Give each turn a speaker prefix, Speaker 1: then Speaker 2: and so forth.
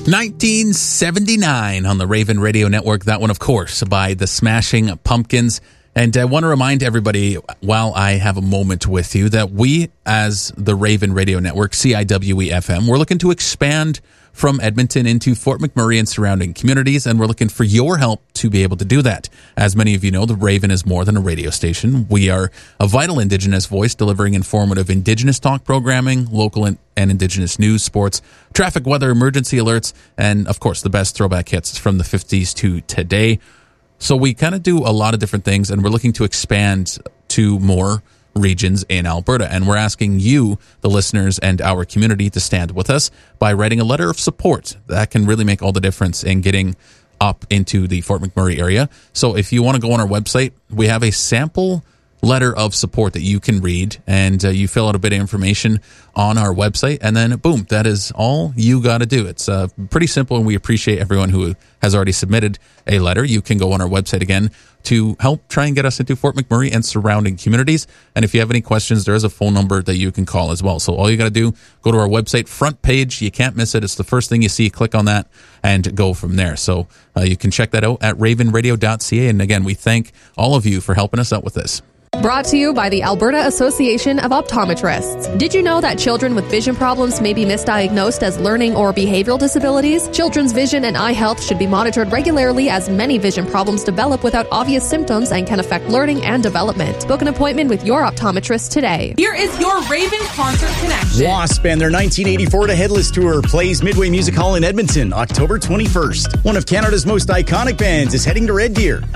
Speaker 1: 1979 on the Raven Radio Network. That one, of course, by the Smashing Pumpkins. And I want to remind everybody, while I have a moment with you, that we, as the Raven Radio Network, CIWE-FM, we're looking to expand from Edmonton into Fort McMurray and surrounding communities, and we're looking for your help to be able to do that. As many of you know, the Raven is more than a radio station. We are a vital Indigenous voice delivering informative Indigenous talk programming, local and Indigenous news, sports, traffic, weather, emergency alerts, and, of course, the best throwback hits from the 50s to today. So we kind of do a lot of different things, and we're looking to expand to more regions in Alberta. And we're asking you, the listeners, and our community to stand with us by writing a letter of support. That can really make all the difference in getting up into the Fort McMurray area. So if you want to go on our website, we have a sample letter of support that you can read, and you fill out a bit of information on our website, and then boom, that is all you got to do. It's pretty simple, and we appreciate everyone who has already submitted a letter. You can go on our website again to help try and get us into Fort McMurray and surrounding communities. And if you have any questions, there is a phone number that you can call as well. So all you got to do, go to our website front page. You can't miss it. It's the first thing you see. Click on that and go from there. So you can check that out at ravenradio.ca. And again, we thank all of you for helping us out with this.
Speaker 2: Brought to you by the Alberta Association of Optometrists. Did you know that children with vision problems may be misdiagnosed as learning or behavioral disabilities? Children's vision and eye health should be monitored regularly, as many vision problems develop without obvious symptoms and can affect learning and development. Book an appointment with your optometrist today.
Speaker 3: Here is your Raven Concert Connection.
Speaker 4: Wasp and their 1984 to Headless Tour plays Midway Music Hall in Edmonton, October 21st. One of Canada's most iconic bands is heading to Red Deer.